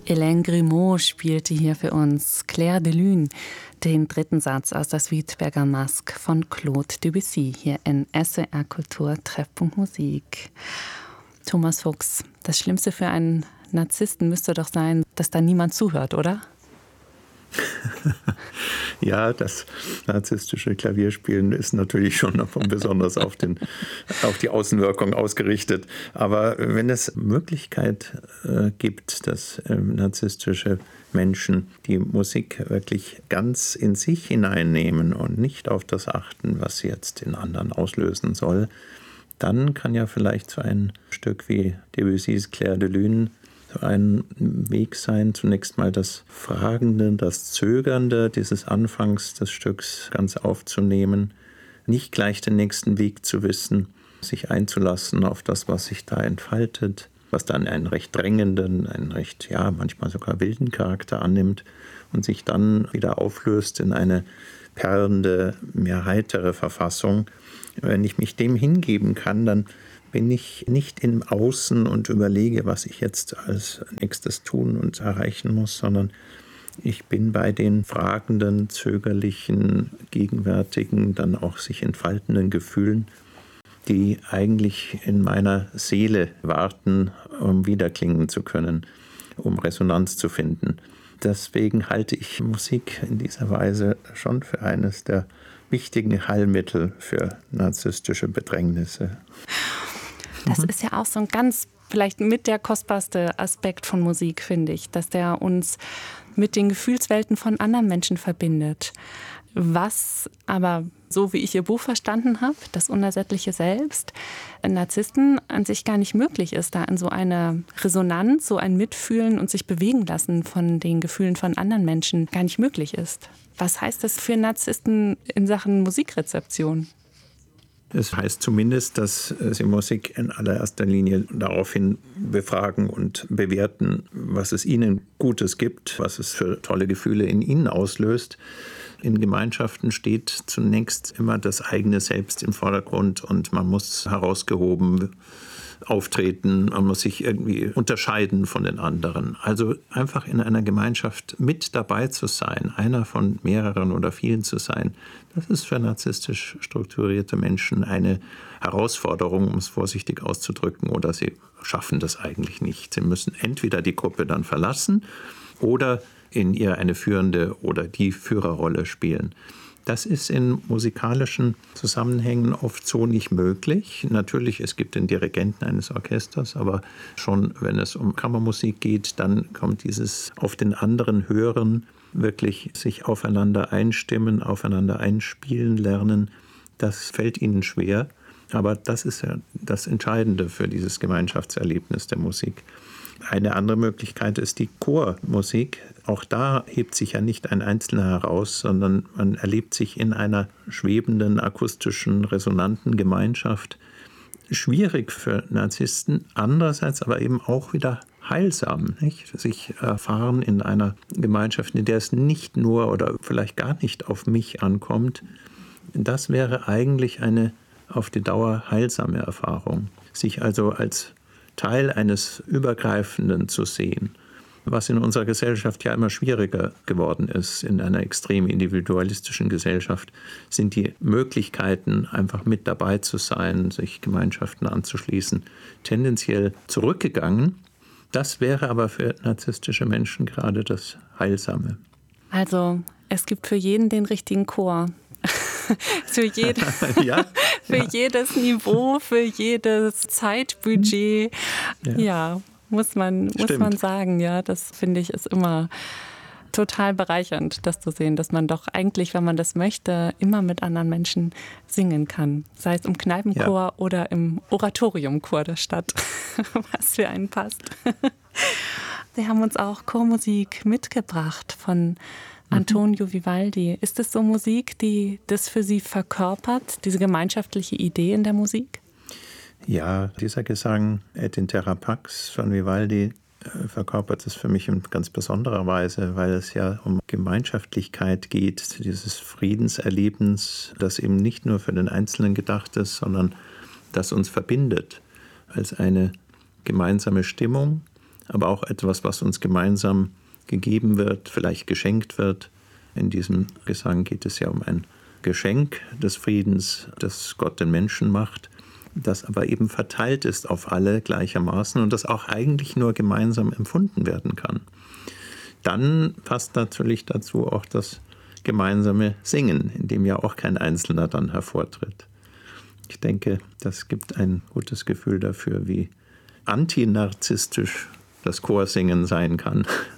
Hélène Grimaud spielte hier für uns Clair de Lune, den dritten Satz aus der Suite Bergamasque von Claude Debussy, hier in SWR Kultur Treffpunkt Musik. Thomas Fuchs, das Schlimmste für einen Narzissten müsste doch sein, dass da niemand zuhört, oder? Ja, das narzisstische Klavierspielen ist natürlich schon besonders auf die Außenwirkung ausgerichtet. Aber wenn es Möglichkeit gibt, dass narzisstische Menschen die Musik wirklich ganz in sich hineinnehmen und nicht auf das achten, was sie jetzt in anderen auslösen soll, dann kann ja vielleicht so ein Stück wie Debussys Clair de Lune ein Weg sein, zunächst mal das Fragende, das Zögernde dieses Anfangs des Stücks ganz aufzunehmen, nicht gleich den nächsten Weg zu wissen, sich einzulassen auf das, was sich da entfaltet, was dann einen recht drängenden, einen recht, ja, manchmal sogar wilden Charakter annimmt und sich dann wieder auflöst in eine perlende, mehr heitere Verfassung. Wenn ich mich dem hingeben kann, dann bin ich nicht im Außen und überlege, was ich jetzt als nächstes tun und erreichen muss, sondern ich bin bei den fragenden, zögerlichen, gegenwärtigen, dann auch sich entfaltenden Gefühlen, die eigentlich in meiner Seele warten, um wiederklingen zu können, um Resonanz zu finden. Deswegen halte ich Musik in dieser Weise schon für eines der wichtigen Heilmittel für narzisstische Bedrängnisse. Das ist ja auch so ein ganz, vielleicht mit der kostbarste Aspekt von Musik, finde ich, dass der uns mit den Gefühlswelten von anderen Menschen verbindet. Was aber, so wie ich Ihr Buch verstanden habe, das unersättliche Selbst, Narzissten an sich gar nicht möglich ist, da in so eine Resonanz, so ein Mitfühlen und sich bewegen lassen von den Gefühlen von anderen Menschen gar nicht möglich ist. Was heißt das für Narzissten in Sachen Musikrezeption? Das heißt zumindest, dass sie Musik in allererster Linie daraufhin befragen und bewerten, was es ihnen Gutes gibt, was es für tolle Gefühle in ihnen auslöst. In Gemeinschaften steht zunächst immer das eigene Selbst im Vordergrund und man muss herausgehoben auftreten, man muss sich irgendwie unterscheiden von den anderen. Also einfach in einer Gemeinschaft mit dabei zu sein, einer von mehreren oder vielen zu sein, das ist für narzisstisch strukturierte Menschen eine Herausforderung, um es vorsichtig auszudrücken, oder sie schaffen das eigentlich nicht. Sie müssen entweder die Gruppe dann verlassen oder in ihr eine führende oder die Führerrolle spielen. Das ist in musikalischen Zusammenhängen oft so nicht möglich. Natürlich, es gibt den Dirigenten eines Orchesters, aber schon wenn es um Kammermusik geht, dann kommt dieses auf den anderen hören, wirklich sich aufeinander einstimmen, aufeinander einspielen lernen. Das fällt ihnen schwer, aber das ist ja das Entscheidende für dieses Gemeinschaftserlebnis der Musik. Eine andere Möglichkeit ist die Chormusik. Auch da hebt sich ja nicht ein Einzelner heraus, sondern man erlebt sich in einer schwebenden, akustischen, resonanten Gemeinschaft. Schwierig für Narzissten, andererseits aber eben auch wieder heilsam, nicht? Sich erfahren in einer Gemeinschaft, in der es nicht nur oder vielleicht gar nicht auf mich ankommt. Das wäre eigentlich eine auf die Dauer heilsame Erfahrung. Sich also als Teil eines Übergreifenden zu sehen, was in unserer Gesellschaft ja immer schwieriger geworden ist. In einer extrem individualistischen Gesellschaft sind die Möglichkeiten, einfach mit dabei zu sein, sich Gemeinschaften anzuschließen, tendenziell zurückgegangen. Das wäre aber für narzisstische Menschen gerade das Heilsame. Also es gibt für jeden den richtigen Chor. Für jedes Niveau, für jedes Zeitbudget. Ja, muss man sagen. Ja, das finde ich ist immer total bereichernd, das zu sehen, dass man doch eigentlich, wenn man das möchte, immer mit anderen Menschen singen kann. Sei es im Kneipenchor oder im Oratoriumchor der Stadt, was für einen passt. Sie haben uns auch Chormusik mitgebracht von Antonio Vivaldi. Ist es so Musik, die das für Sie verkörpert, diese gemeinschaftliche Idee in der Musik? Ja, dieser Gesang Et in terra pax von Vivaldi verkörpert es für mich in ganz besonderer Weise, weil es ja um Gemeinschaftlichkeit geht, dieses Friedenserlebens, das eben nicht nur für den Einzelnen gedacht ist, sondern das uns verbindet als eine gemeinsame Stimmung, aber auch etwas, was uns gemeinsam gegeben wird, vielleicht geschenkt wird. In diesem Gesang geht es ja um ein Geschenk des Friedens, das Gott den Menschen macht, das aber eben verteilt ist auf alle gleichermaßen und das auch eigentlich nur gemeinsam empfunden werden kann. Dann passt natürlich dazu auch das gemeinsame Singen, in dem ja auch kein Einzelner dann hervortritt. Ich denke, das gibt ein gutes Gefühl dafür, wie antinarzisstisch das Chorsingen sein kann.